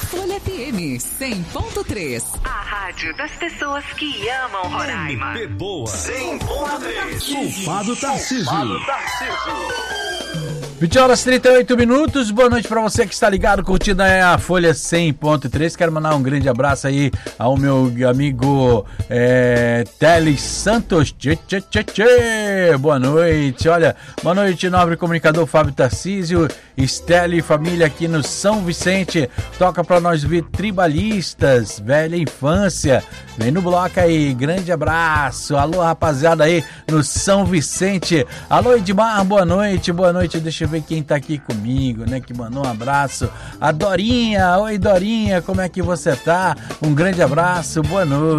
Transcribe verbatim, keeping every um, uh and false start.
Folha F M cem ponto três. A rádio das pessoas que amam Roraima. M P Boa cem ponto três. Culpado Tarcísio. vinte horas e trinta e oito minutos, boa noite pra você que está ligado, curtindo aí a Folha cem ponto três. Quero mandar um grande abraço aí ao meu amigo é, Teles Santos. Tchê, tchê, tchê, tchê. Boa noite, olha, boa noite, nobre comunicador Fábio Tarcísio, Estela e família aqui no São Vicente. Toca pra nós ver Tribalistas, velha infância. Vem no bloco aí, grande abraço. Alô, rapaziada aí no São Vicente. Alô, Edmar, boa noite, boa noite. Deixa eu ver quem tá aqui comigo, né, que mandou um abraço. A Dorinha, oi Dorinha, como é que você tá? Um grande abraço, boa noite.